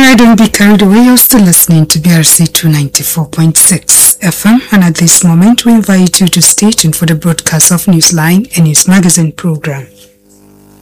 Alright, don't be carried away. You're still listening to BRC 294.6 FM, and at this moment we invite you to stay tuned for the broadcast of Newsline, a news magazine program.